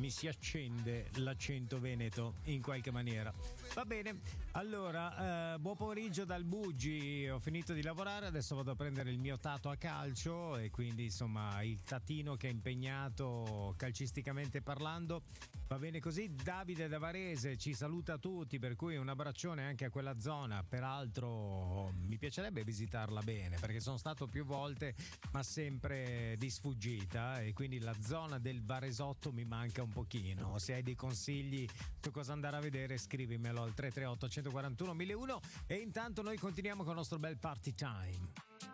mi si accende l'accento veneto in qualche maniera. Va bene, allora buon pomeriggio dal Buggi, ho finito di lavorare, adesso vado a prendere il mio tato a calcio e quindi insomma il tatino che è impegnato calcisticamente parlando. Va bene così, Davide da Varese ci saluta tutti, per cui un abbraccione anche a quella zona. Peraltro mi piacerebbe visitarla bene perché sono stato più volte ma sempre di sfuggita, e quindi la zona del Varesotto mi manca un pochino. Se hai dei consigli su cosa andare a vedere, scrivimelo al 338 141 1001 e intanto noi continuiamo con il nostro bel party time.